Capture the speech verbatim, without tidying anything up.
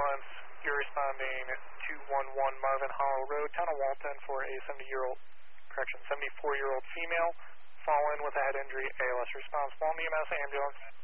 ambulance. You're responding to one one Marvin Hollow Road, town of Walton, for a seventy-year-old, correction, seventy-four-year-old female, fallen with a head injury, A L S response. Walton E M S ambulance.